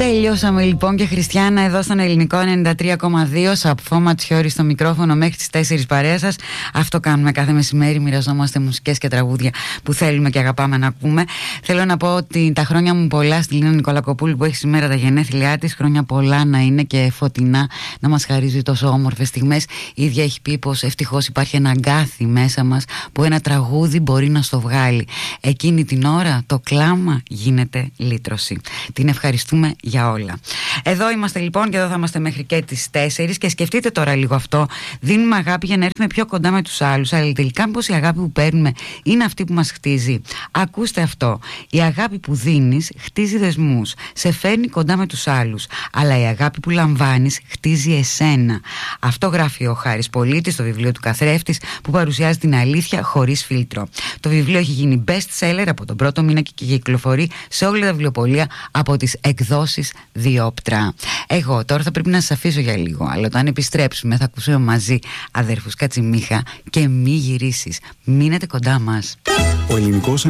Τελειώσαμε λοιπόν και Χριστιανά εδώ στον Ελληνικό 93,2. Σαπφό Ματσιώρη στο μικρόφωνο μέχρι τις 4 παρέα σας. Αυτό κάνουμε κάθε μεσημέρι. Μοιραζόμαστε μουσικές και τραγούδια που θέλουμε και αγαπάμε να ακούμε. Θέλω να πω ότι τα χρόνια μου πολλά στη Λίνα Νικολακοπούλου που έχει σήμερα τα γενέθλιά της. Χρόνια πολλά να είναι και φωτεινά, να μας χαρίζει τόσο όμορφες στιγμές. Η ίδια έχει πει πως ευτυχώς υπάρχει ένα αγκάθι μέσα μας που ένα τραγούδι μπορεί να στο βγάλει. Εκείνη την ώρα το κλάμα γίνεται λύτρωση. Την ευχαριστούμε για όλα. Εδώ είμαστε λοιπόν και εδώ θα είμαστε μέχρι και τις 4 και σκεφτείτε τώρα λίγο αυτό. Δίνουμε αγάπη για να έρθουμε πιο κοντά με τους άλλους, αλλά τελικά μήπως η αγάπη που παίρνουμε είναι αυτή που μας χτίζει? Ακούστε αυτό. Η αγάπη που δίνεις χτίζει δεσμούς, σε φέρνει κοντά με τους άλλους, αλλά η αγάπη που λαμβάνεις χτίζει εσένα. Αυτό γράφει ο Χάρης Πολίτης στο βιβλίο του Καθρέφτης, που παρουσιάζει την αλήθεια χωρίς φίλτρο. Το βιβλίο έχει γίνει best seller από τον πρώτο μήνα και κυκλοφορεί σε όλα τα βιβλιοπωλεία από τις εκδόσεις Διόπτρα. Εγώ τώρα θα πρέπει να σας αφήσω για λίγο, αλλά όταν επιστρέψουμε θα ακούσουμε μαζί αδέρφους Κατσιμίχα και μη γυρίσεις. Μείνετε κοντά μας. Ο Ελληνικός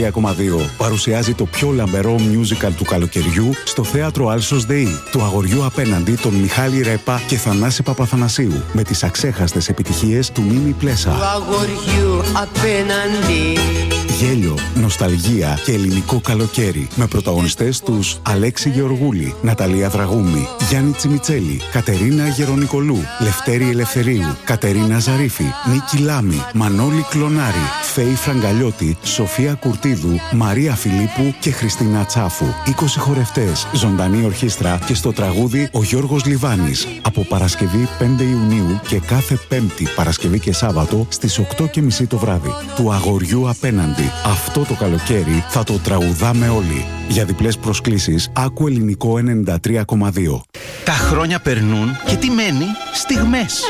93,2 παρουσιάζει το πιο λαμπερό musical του καλοκαιριού στο θέατρο Άλσος ΔΕΗ, του αγοριού απέναντι των Μιχάλη Ρέπα και Θανάση Παπαθανασίου, με τις αξέχαστες επιτυχίες του Μίμη Πλέσα. Του αγοριού απέναντι. Γέλιο, νοσταλγία και ελληνικό καλοκαίρι, με πρωταγωνιστές τους Αλέξη Γεωργούλη, Ναταλία Δραγούμη, Γιάννη Τσιμιτσέλη, Κατερίνα Γερονικολού, Λευτέρη Ελευθερίου, Κατερίνα Ζαρίφη, Νίκη Λάμη, Μανώλη Κλονάρη, Φέη Φραγκαλιώτη, Σοφία Κουρτίδου, Μαρία Φιλίππου και Χριστίνα Τσάφου. 20 χορευτές, ζωντανή ορχήστρα και στο τραγούδι ο Γιώργος Λιβάνης. Από Παρασκευή 5 Ιουνίου και κάθε Πέμπτη, Παρασκευή και Σάββατο στις 8:30 το βράδυ. Του αγοριού απέναντι. Αυτό το καλοκαίρι θα το τραγουδάμε όλοι. Για διπλές προσκλήσεις, άκου Ελληνικό 93,2. Τα χρόνια περνούν και τι μένει? Στιγμές.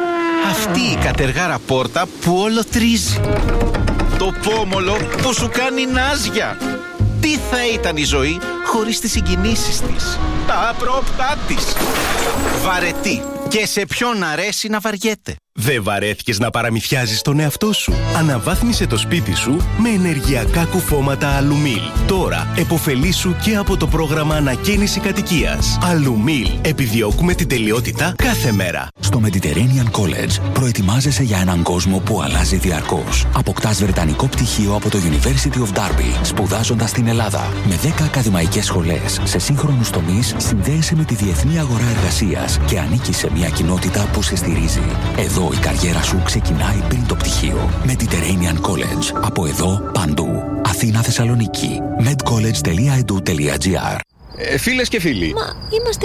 Αυτή η κατεργάρα πόρτα που όλο τρίζει. Το πόμολο που σου κάνει νάζια. Τι θα ήταν η ζωή χωρίς τις συγκινήσεις της, τα απρόπτά της? Βαρετή. Και σε ποιον αρέσει να βαριέται? Δεν βαρέθηκες να παραμυθιάζεις τον εαυτό σου? Αναβάθμισε το σπίτι σου με ενεργειακά κουφώματα Αλουμίλ. Τώρα επωφελήσου και από το πρόγραμμα ανακαίνιση κατοικίας. Αλουμίλ. Επιδιώκουμε την τελειότητα κάθε μέρα. Στο Mediterranean College προετοιμάζεσαι για έναν κόσμο που αλλάζει διαρκώς. Αποκτάς βρετανικό πτυχίο από το University of Derby, σπουδάζοντας στην Ελλάδα. Με 10 ακαδημαϊκές σχολές σε σύγχρονους τομείς, συνδέεσαι με τη διεθνή αγορά εργασίας και ανήκεις σε μια κοινότητα που σε στηρίζει. Εδώ η καριέρα σου ξεκινάει πριν το πτυχίο. Mediterranean College. Από εδώ, παντού. Αθήνα, Θεσσαλονίκη. medcollege.edu.gr. Φίλες και φίλοι, Μα είμαστε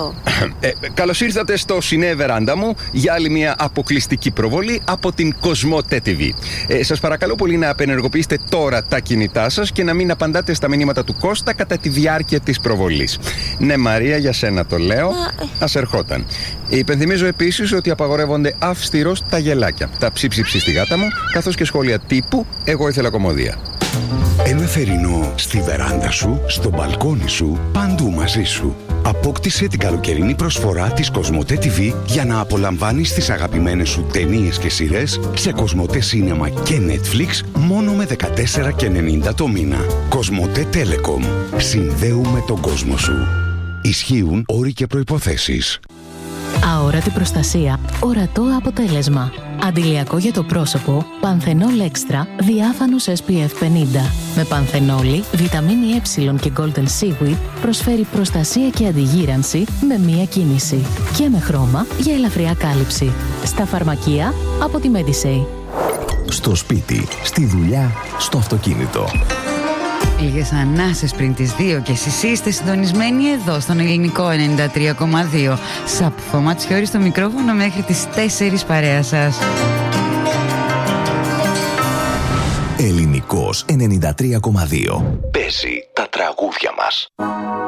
2. καλώς ήρθατε στο Σινέ Βεράντα μου για άλλη μια αποκλειστική προβολή από την Κοσμοτέ TV. Σας παρακαλώ πολύ να απενεργοποιήσετε τώρα τα κινητά σας και να μην απαντάτε στα μηνύματα του Κώστα κατά τη διάρκεια της προβολής. Ναι, Μαρία, για σένα το λέω. Ας ερχόταν. Υπενθυμίζω επίσης ότι απαγορεύονται αυστηρώς τα γελάκια, τα ψίψιψη στη γάτα μου, καθώς και σχόλια τύπου «Εγώ ήθελα κομμωδία». Ένα θερινό στη βεράντα σου, στο μπαλκόνι σου, παντού μαζί σου. Απόκτησε την καλοκαιρινή προσφορά της Κοσμοτέ TV για να απολαμβάνεις τις αγαπημένες σου ταινίες και σειρές σε Κοσμοτέ Σίνεμα και Netflix μόνο με 14,90 το μήνα. Κοσμοτέ Telecom. Συνδέουμε τον κόσμο σου. Ισχύουν όροι και προϋποθέσεις. Αόρατη προστασία, ορατό αποτέλεσμα. Αντιλιακό για το πρόσωπο, Πανθενόλ Extra, διάφανος SPF 50. Με πανθενόλη, βιταμίνη Ε και Golden Seaweed προσφέρει προστασία και αντιγύρανση με μία κίνηση. Και με χρώμα για ελαφριά κάλυψη. Στα φαρμακεία από τη Medisay. Στο σπίτι, στη δουλειά, στο αυτοκίνητο. Λίγες ανάσες πριν τις 2 και εσείς είστε συντονισμένοι εδώ στον Ελληνικό 93,2. Σαπφό Ματσιώρη στο μικρόφωνο μέχρι τις 4 παρέα σας. Ελληνικός 93,2. Παίζει τα τραγούδια μας.